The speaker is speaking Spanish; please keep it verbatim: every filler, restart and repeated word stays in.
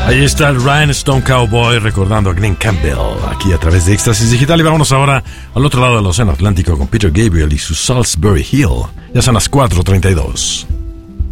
Ahí está el Rhinestone Cowboy recordando a Glenn Campbell aquí a través de Éxtasis Digital. Y vámonos ahora al otro lado del océano Atlántico con Peter Gabriel y su Salisbury Hill. Ya son las cuatro treinta y dos.